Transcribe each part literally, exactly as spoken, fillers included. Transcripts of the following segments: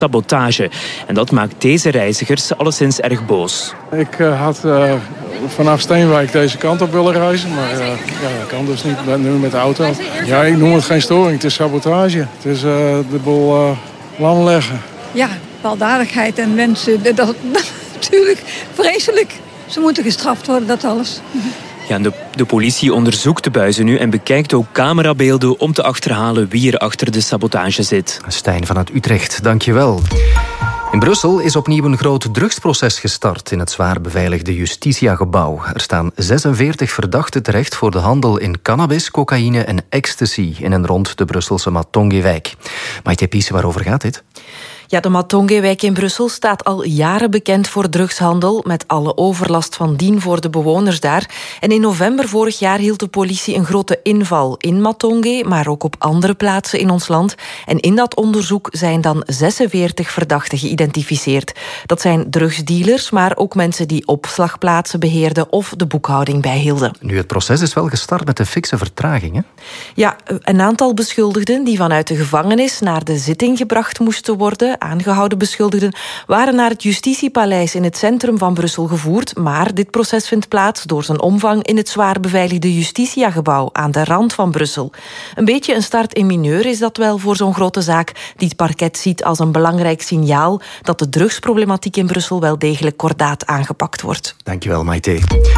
sabotage. En dat maakt deze reizigers alleszins erg boos. Ik uh, had uh, vanaf Steenwijk deze kant op willen reizen, maar uh, ja, dat kan dus niet. Ik ben nu met de auto. Ja, ik noem het geen storing, het is sabotage. Het is uh, de boel uh, lam leggen. Ja, baldadigheid en mensen, dat, dat, dat natuurlijk vreselijk. Ze moeten gestraft worden, dat alles. Ja, de, de politie onderzoekt de buizen nu en bekijkt ook camerabeelden om te achterhalen wie er achter de sabotage zit. Stijn vanuit Utrecht, dankjewel. In Brussel is opnieuw een groot drugsproces gestart in het zwaar beveiligde Justitia-gebouw. Er staan zesenveertig verdachten terecht voor de handel in cannabis, cocaïne en ecstasy in en rond de Brusselse Matonge-wijk. Maite Pies, waarover gaat dit? Ja, de Matonge-wijk in Brussel staat al jaren bekend voor drugshandel, met alle overlast van dien voor de bewoners daar. En in november vorig jaar hield de politie een grote inval in Matonge, maar ook op andere plaatsen in ons land. En in dat onderzoek zijn dan zesenveertig verdachten geïdentificeerd. Dat zijn drugsdealers, maar ook mensen die opslagplaatsen beheerden of de boekhouding bijhielden. Nu, het proces is wel gestart met een fikse vertraging, hè? Ja, een aantal beschuldigden die vanuit de gevangenis naar de zitting gebracht moesten worden, aangehouden beschuldigden, waren naar het Justitiepaleis in het centrum van Brussel gevoerd, maar dit proces vindt plaats door zijn omvang in het zwaar beveiligde Justitia-gebouw aan de rand van Brussel. Een beetje een start in mineur is dat wel voor zo'n grote zaak, die het parket ziet als een belangrijk signaal dat de drugsproblematiek in Brussel wel degelijk kordaat aangepakt wordt. Dankjewel, Maite.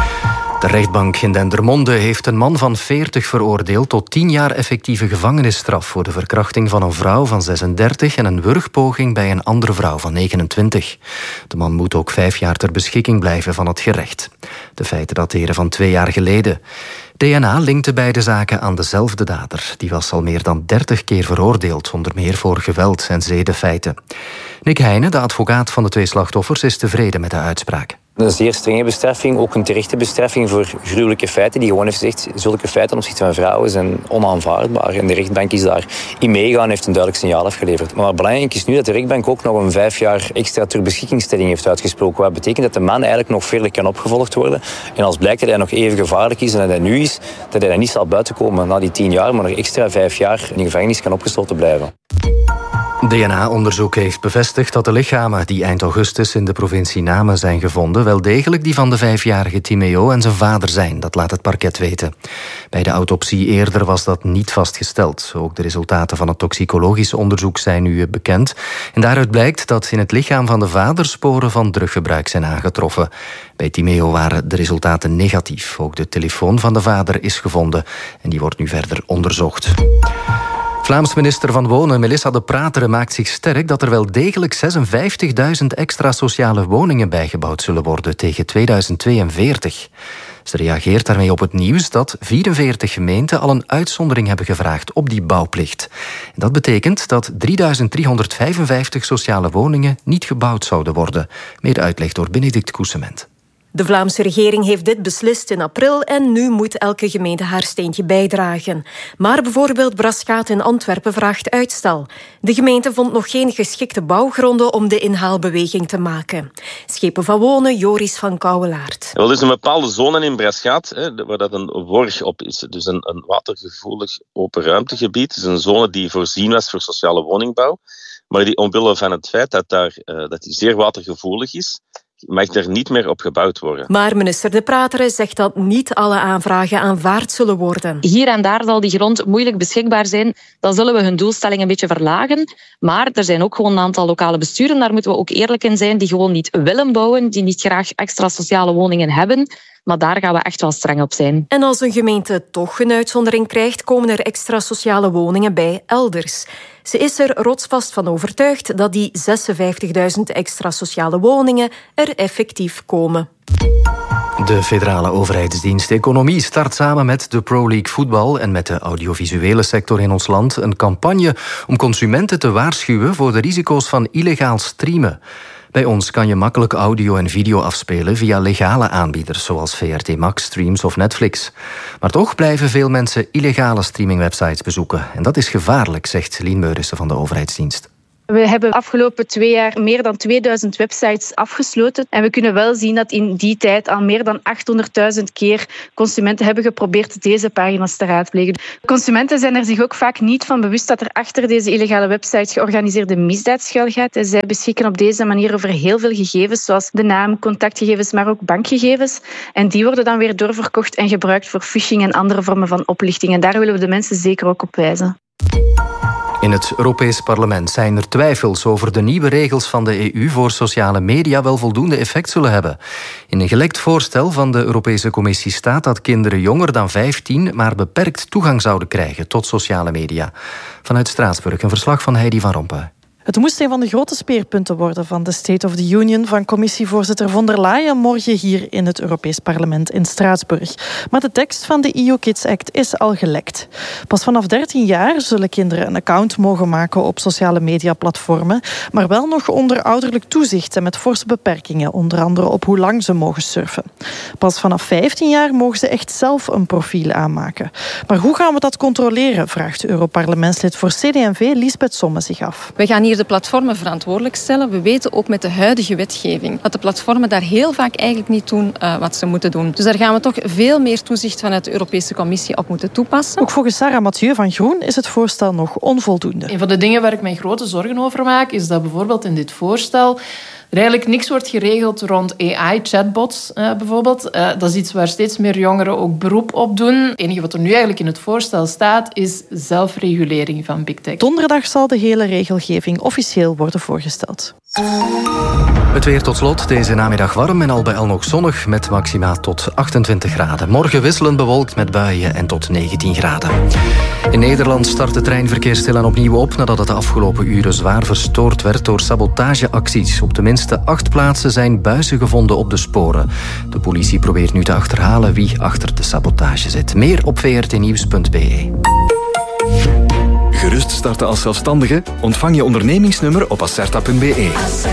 De rechtbank in Dendermonde heeft een man van veertig veroordeeld tot tien jaar effectieve gevangenisstraf voor de verkrachting van een vrouw van zesendertig en een wurgpoging bij een andere vrouw van negenentwintig. De man moet ook vijf jaar ter beschikking blijven van het gerecht. De feiten dateren van twee jaar geleden. D N A linkte beide zaken aan dezelfde dader. Die was al meer dan dertig keer veroordeeld, onder meer voor geweld en zedenfeiten. Nick Heijnen, de advocaat van de twee slachtoffers, is tevreden met de uitspraak. Een zeer strenge bestraffing, ook een terechte bestraffing voor gruwelijke feiten. Die gewoon heeft gezegd, zulke feiten ten opzichte van vrouwen zijn onaanvaardbaar. En de rechtbank is daar in meegegaan en heeft een duidelijk signaal afgeleverd. Maar belangrijk is nu dat de rechtbank ook nog een vijf jaar extra ter beschikkingstelling heeft uitgesproken. Wat betekent dat de man eigenlijk nog verder kan opgevolgd worden. En als blijkt dat hij nog even gevaarlijk is en dat hij nu is, dat hij dan niet zal buitenkomen na die tien jaar, maar nog extra vijf jaar in de gevangenis kan opgesloten blijven. D N A-onderzoek heeft bevestigd dat de lichamen die eind augustus in de provincie Namen zijn gevonden wel degelijk die van de vijfjarige Timeo en zijn vader zijn. Dat laat het parket weten. Bij de autopsie eerder was dat niet vastgesteld. Ook de resultaten van het toxicologisch onderzoek zijn nu bekend. En daaruit blijkt dat in het lichaam van de vader sporen van druggebruik zijn aangetroffen. Bij Timeo waren de resultaten negatief. Ook de telefoon van de vader is gevonden en die wordt nu verder onderzocht. Vlaams minister van Wonen, Melissa De Prateren, maakt zich sterk dat er wel degelijk zesenvijftigduizend extra sociale woningen bijgebouwd zullen worden tegen tweeduizend tweeënveertig. Ze reageert daarmee op het nieuws dat vierenveertig gemeenten al een uitzondering hebben gevraagd op die bouwplicht. En dat betekent dat drieduizend driehonderdvijfenvijftig sociale woningen niet gebouwd zouden worden. Meer uitleg door Benedict Koesement. De Vlaamse regering heeft dit beslist in april en nu moet elke gemeente haar steentje bijdragen. Maar bijvoorbeeld Braschaat in Antwerpen vraagt uitstel. De gemeente vond nog geen geschikte bouwgronden om de inhaalbeweging te maken. Schepen van Wonen, Joris van Kouwelaert. Wel, er is een bepaalde zone in Braschaat hè, waar dat een worg op is. Dus een, een watergevoelig open ruimtegebied. Dus een zone die voorzien was voor sociale woningbouw. Maar die omwille van het feit dat, daar, uh, dat die zeer watergevoelig is, mag er niet meer op gebouwd worden. Maar minister De Prateren zegt dat niet alle aanvragen aanvaard zullen worden. Hier en daar zal die grond moeilijk beschikbaar zijn. Dan zullen we hun doelstelling een beetje verlagen. Maar er zijn ook gewoon een aantal lokale besturen, daar moeten we ook eerlijk in zijn, die gewoon niet willen bouwen, die niet graag extra sociale woningen hebben. Maar daar gaan we echt wel streng op zijn. En als een gemeente toch een uitzondering krijgt, komen er extra sociale woningen bij elders. Ze is er rotsvast van overtuigd dat die zesenvijftigduizend extra sociale woningen er effectief komen. De federale overheidsdienst Economie start samen met de Pro League voetbal en met de audiovisuele sector in ons land een campagne om consumenten te waarschuwen voor de risico's van illegaal streamen. Bij ons kan je makkelijk audio en video afspelen via legale aanbieders zoals V R T Max, Streams of Netflix. Maar toch blijven veel mensen illegale streamingwebsites bezoeken. En dat is gevaarlijk, zegt Lien Meurissen van de overheidsdienst. We hebben de afgelopen twee jaar meer dan tweeduizend websites afgesloten. En we kunnen wel zien dat in die tijd al meer dan achthonderdduizend keer consumenten hebben geprobeerd deze pagina's te raadplegen. Consumenten zijn er zich ook vaak niet van bewust dat er achter deze illegale websites georganiseerde misdaad schuilgaat. En zij beschikken op deze manier over heel veel gegevens, zoals de naam, contactgegevens, maar ook bankgegevens. En die worden dan weer doorverkocht en gebruikt voor phishing en andere vormen van oplichting. En daar willen we de mensen zeker ook op wijzen. In het Europees Parlement zijn er twijfels over de nieuwe regels van de E U voor sociale media wel voldoende effect zullen hebben. In een gelekt voorstel van de Europese Commissie staat dat kinderen jonger dan vijftien maar beperkt toegang zouden krijgen tot sociale media. Vanuit Straatsburg een verslag van Heidi van Rompuy. Het moest een van de grote speerpunten worden van de State of the Union van commissievoorzitter von der Leyen morgen hier in het Europees Parlement in Straatsburg. Maar de tekst van de E U Kids Act is al gelekt. Pas vanaf dertien jaar zullen kinderen een account mogen maken op sociale mediaplatformen, maar wel nog onder ouderlijk toezicht en met forse beperkingen, onder andere op hoe lang ze mogen surfen. Pas vanaf vijftien jaar mogen ze echt zelf een profiel aanmaken. Maar hoe gaan we dat controleren, vraagt Europarlementslid voor C D en V Lisbeth Somme zich af. We gaan hier de platformen verantwoordelijk stellen. We weten ook met de huidige wetgeving dat de platformen daar heel vaak eigenlijk niet doen uh, wat ze moeten doen. Dus daar gaan we toch veel meer toezicht vanuit de Europese Commissie op moeten toepassen. Ook volgens Sarah Mathieu van Groen is het voorstel nog onvoldoende. Een van de dingen waar ik mij grote zorgen over maak is dat bijvoorbeeld in dit voorstel er eigenlijk niks wordt geregeld rond A I-chatbots uh, bijvoorbeeld. Uh, dat is iets waar steeds meer jongeren ook beroep op doen. Het enige wat er nu eigenlijk in het voorstel staat is zelfregulering van big tech. Donderdag zal de hele regelgeving officieel worden voorgesteld. Het weer tot slot. Deze namiddag warm en al bij al nog zonnig met maxima tot achtentwintig graden. Morgen wisselend bewolkt met buien en tot negentien graden. In Nederland start het treinverkeer stilaan opnieuw op nadat het de afgelopen uren zwaar verstoord werd door sabotageacties. Op tenminste acht plaatsen zijn buizen gevonden op de sporen. De politie probeert nu te achterhalen wie achter de sabotage zit. Meer op v r t nieuws punt b e. Gerust starten als zelfstandige? Ontvang je ondernemingsnummer op acerta punt b e.